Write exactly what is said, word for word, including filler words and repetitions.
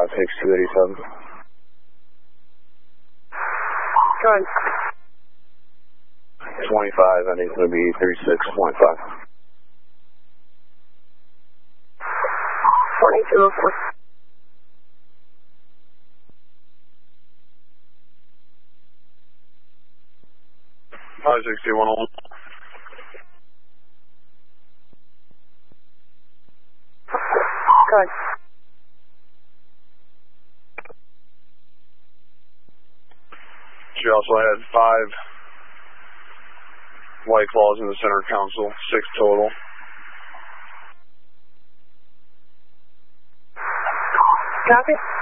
takes two eighty-seven. Go ahead. twenty-five, and he's going to be thirty-six point five. forty-two oh four. five sixty, one oh one. Go ahead. She also had five White Claws in the center console, six total. Copy.